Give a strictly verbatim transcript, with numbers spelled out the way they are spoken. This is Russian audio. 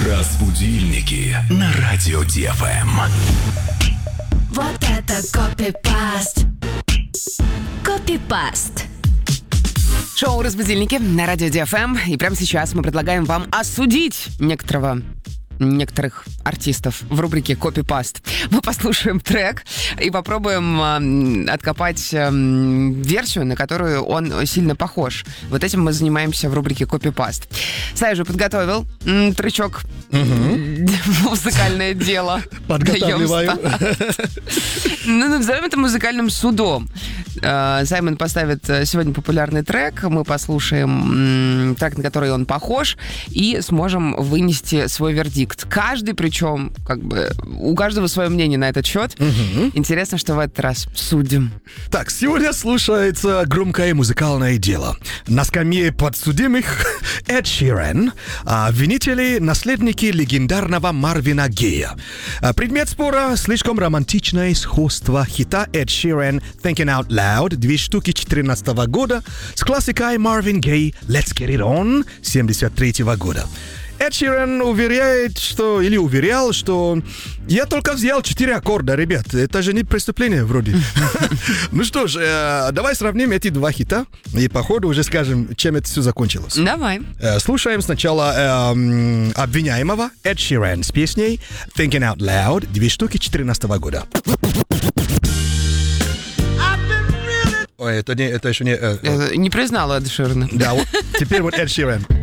Разбудильники на радио Ди Эф Эм. Вот это копипаст. Копипаст. Шоу «Разбудильники» на радио Ди Эф Эм. И прямо сейчас мы предлагаем вам осудить некоторого... некоторых артистов в рубрике «Копипаст». Мы послушаем трек и попробуем э, откопать э, версию, на которую он сильно похож. Вот этим мы занимаемся в рубрике «Копипаст». Сай уже подготовил м, тречок Угу. «Музыкальное дело». Подготавливаю. Ну, назовем это музыкальным судом. Э, Саймон поставит сегодня популярный трек, мы послушаем м, трек, на который он похож, и сможем вынести свой вердикт. Каждый, причем, как бы, у каждого свое мнение на этот счет. Угу. Интересно, что в этот раз судим. Так, сегодня слушается громкое музыкальное дело. На скамье подсудимых Эд Ширан, обвинители, наследники легендарного Марвина Гея. А предмет спора — слишком романтичное сходство хита Эд Ширан «Thinking Out Loud» две штуки четырнадцатого года с классикой Marvin Gaye «Let's Get It On» семьдесят третьего года. Эд Ширан уверяет, что, или уверял, что я только взял четыре аккорда, ребят, это же не преступление вроде. Ну что ж, давай сравним эти два хита, и по ходу уже скажем, чем это все закончилось. Давай. Слушаем сначала обвиняемого Эд Ширан с песней «Thinking Out Loud» две штуки четырнадцатого года. Ой, это, не, это еще не... Не признала Эд Ширана. Да, вот, теперь вот Эд Ширан.